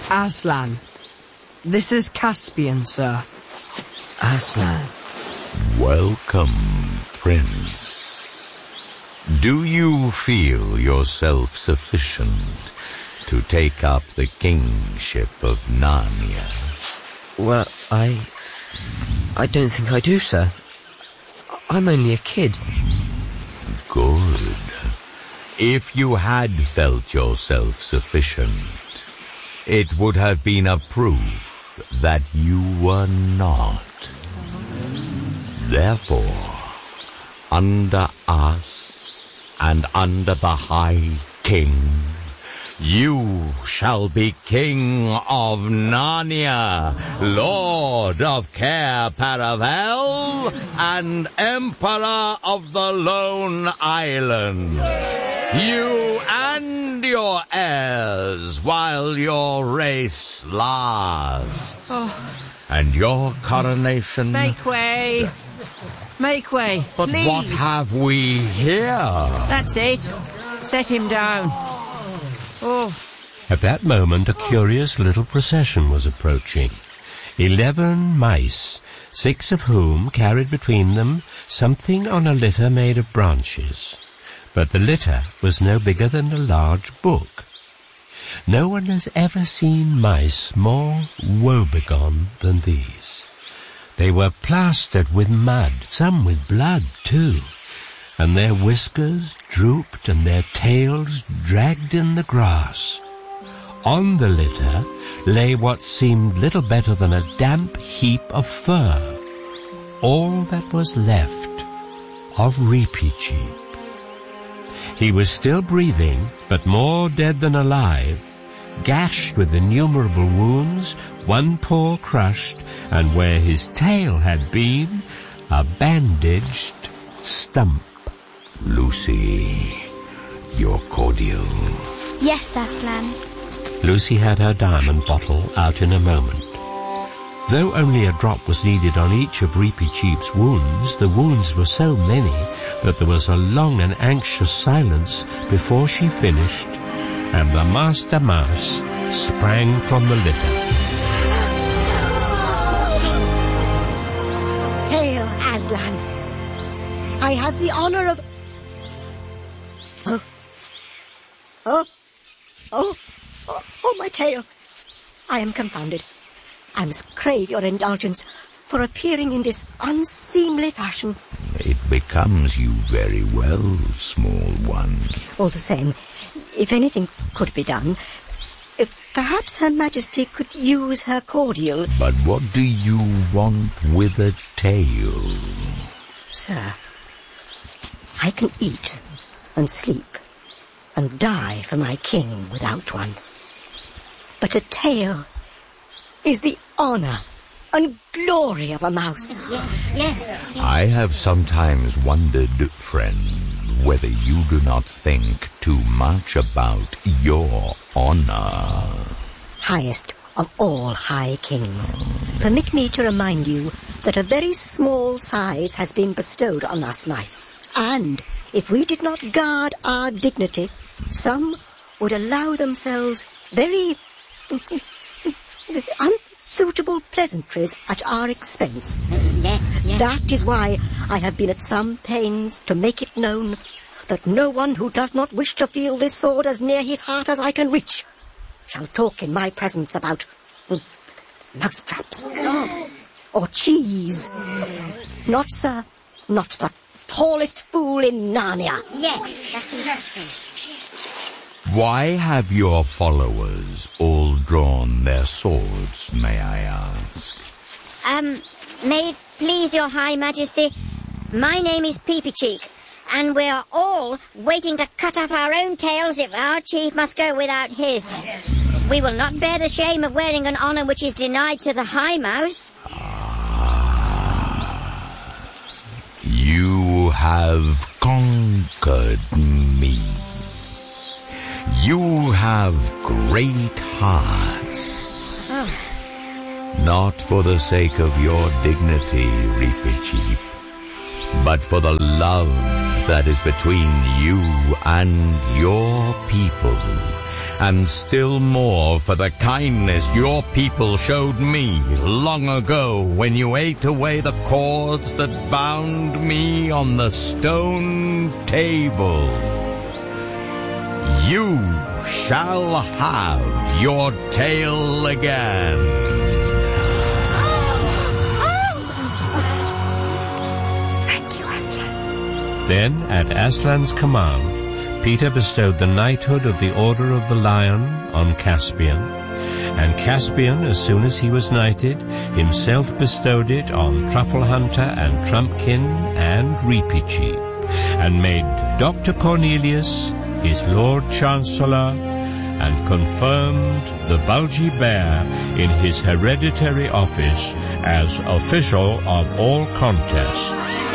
Aslan, this is Caspian, sir. Aslan. Welcome, Prince. Do you feel yourself sufficient to take up the kingship of Narnia? Well, I don't think I do, sir. I'm only a kid. Good. If you had felt yourself sufficient, it would have been a proof that you were not. Therefore, under us and under the High King, you shall be King of Narnia, Lord of Cair Paravel, and Emperor of the Lone Islands. You and your heirs while your race lasts. Oh. And your coronation... Make way! Make way, But please. what have we here? That's it. Set him down. Oh. At that moment, a curious little procession was approaching. 11 mice, 6 of whom carried between them something on a litter made of branches. But the litter was no bigger than a large book. No one has ever seen mice more woebegone than these. They were plastered with mud, some with blood too, and their whiskers drooped and their tails dragged in the grass. On the litter lay what seemed little better than a damp heap of fur, all that was left of Reepicheep. He was still breathing, but more dead than alive, gashed with innumerable wounds, one paw crushed, and where his tail had been, a bandaged stump. Lucy, your cordial. Yes, Aslan. Lucy had her diamond bottle out in a moment. Though only a drop was needed on each of Reepicheep's wounds, the wounds were so many that there was a long and anxious silence before she finished, and the Master Mouse sprang from the litter. Hail, Aslan. I have the honor of... Oh, my tail. I am confounded. I must crave your indulgence for appearing in this unseemly fashion. It becomes you very well, small one. All the same, if anything could be done, perhaps Her Majesty could use her cordial. But what do you want with a tail? Sir, I can eat and sleep and die for my king without one. But a tail is the honor and glory of a mouse. Yes. I have sometimes wondered, friend, whether you do not think too much about your honor. Highest of all high kings, permit me to remind you that a very small size has been bestowed on us mice. And if we did not guard our dignity, some would allow themselves very unsuitable pleasantries at our expense. Yes. That is why I have been at some pains to make it known that no one who does not wish to feel this sword as near his heart as I can reach shall talk in my presence about mousetraps or cheese. Not, sir, not the tallest fool in Narnia. Yes. Why have your followers all drawn their swords, may I ask? May it please your High Majesty, my name is Peepycheek, and we are all waiting to cut off our own tails if our chief must go without his. We will not bear the shame of wearing an honor which is denied to the High Mouse. You have conquered me. You have great hearts. Not for the sake of your dignity, Reepicheep, but for the love that is between you and your people, and still more for the kindness your people showed me long ago when you ate away the cords that bound me on the stone table. You shall have your tail again. Then, at Aslan's command, Peter bestowed the knighthood of the Order of the Lion on Caspian, and Caspian, as soon as he was knighted, himself bestowed it on Truffle Hunter and Trumpkin and Reepicheep, and made Dr. Cornelius his Lord Chancellor, and confirmed the Bulgy Bear in his hereditary office as official of all contests.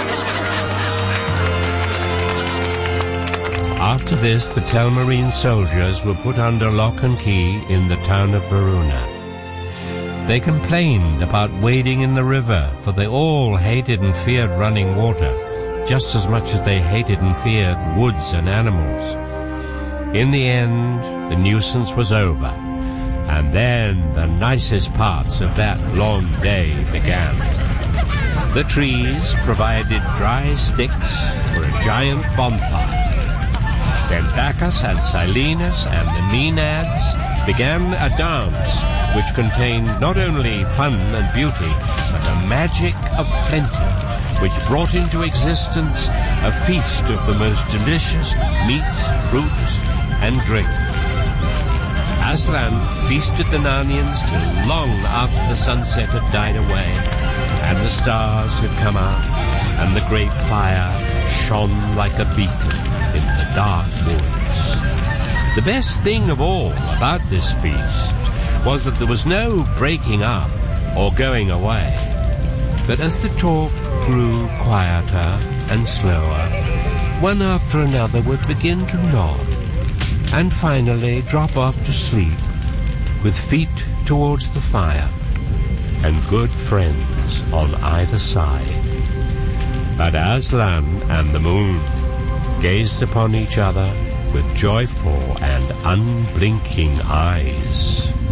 After this, the Telmarine soldiers were put under lock and key in the town of Verona. They complained about wading in the river, for they all hated and feared running water, just as much as they hated and feared woods and animals. In the end, the nuisance was over, and then the nicest parts of that long day began. The trees provided dry sticks for a giant bonfire. Then Bacchus and Silenus and the Maenads began a dance which contained not only fun and beauty, but the magic of plenty, which brought into existence a feast of the most delicious meats, fruits, and drink. Aslan feasted the Narnians till long after the sunset had died away, and the stars had come out, and the great fire shone like a beacon in the dark woods. The best thing of all about this feast was that there was no breaking up or going away, but as the talk grew quieter and slower, one after another would begin to nod, and finally drop off to sleep, with feet towards the fire, and good friends on either side. But Aslan and the moon gazed upon each other with joyful and unblinking eyes.